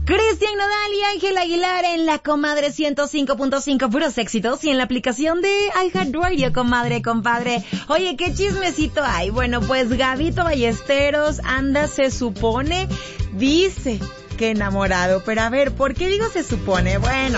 Cristian Nodal y Ángel Aguilar en la Comadre 105.5, puros éxitos, y en la aplicación de iHeartRadio, comadre, compadre. Oye, ¿qué chismecito hay? Bueno, pues Gabito Ballesteros anda, se supone, dice que enamorado, pero a ver, ¿por qué digo se supone? Bueno,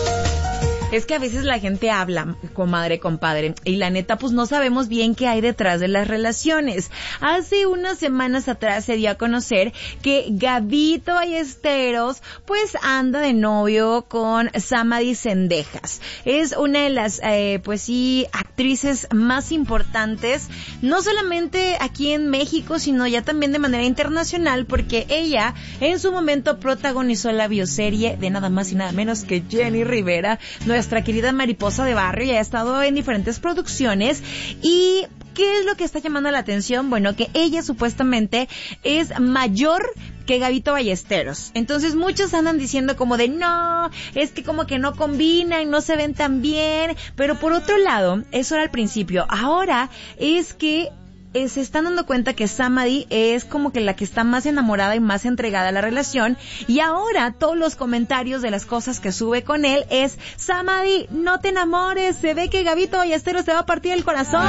es que a veces la gente habla, comadre, compadre, y la neta, pues no sabemos bien qué hay detrás de las relaciones. Hace unas semanas atrás se dio a conocer que Gabito Ballesteros, pues anda de novio con Samadhi Zendejas. Es una de las, pues sí, actrices más importantes, no solamente aquí en México, sino ya también de manera internacional, porque ella en su momento protagonizó la bioserie de nada más y nada menos que Jenny Rivera, nuestra querida mariposa de barrio, y ha estado en diferentes producciones. ¿Y qué es lo que está llamando la atención? Bueno, que ella supuestamente es mayor que Gabito Ballesteros. Entonces muchos andan diciendo como de no, es que como que no combinan, no se ven tan bien. Pero por otro lado, eso era al principio. Ahora es que se están dando cuenta que Samadhi es como que la que está más enamorada y más entregada a la relación, y ahora todos los comentarios de las cosas que sube con él es: Samadhi, no te enamores, se ve que Gabito Ballesteros te va a partir el corazón.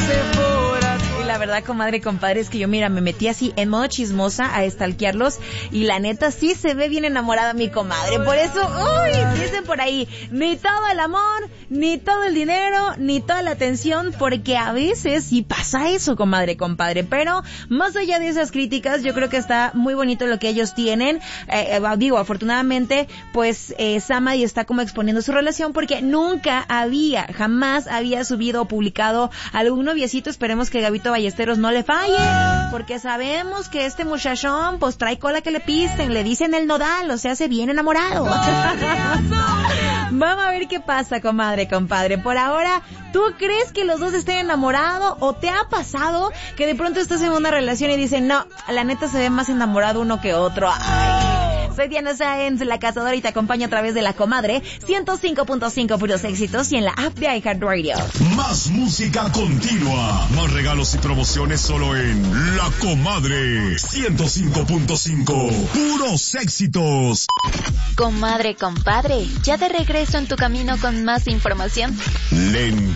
Y la verdad, comadre, compadre, es que yo, mira, me metí así en modo chismosa a stalkearlos, y la neta sí se ve bien enamorada mi comadre. Por eso, dicen por ahí, ni todo el amor, ni todo el dinero, ni toda la atención, porque a veces sí pasa eso, comadre, compadre. Pero más allá de esas críticas, yo creo que está muy bonito lo que ellos tienen. Digo, afortunadamente, pues Samadhi está como exponiendo su relación, porque jamás había subido o publicado algún noviecito. Esperemos que Gabito Ballesteros no le falle, porque sabemos que este muchachón pues trae cola que le pisten, le dicen el Nodal, o sea, se viene enamorado. Vamos a ver qué pasa, comadre, compadre. Por ahora, ¿tú crees que los dos estén enamorados, o te ha pasado que de pronto estás en una relación y dicen, no, la neta se ve más enamorado uno que otro? Ay. Soy Diana Sáenz, la cazadora, y te acompaño a través de la Comadre 105.5, puros éxitos, y en la app de iHeartRadio. Más música continua, más regalos y promociones solo en La Comadre 105.5, puros éxitos. Comadre, compadre, ya de regreso en tu camino con más información.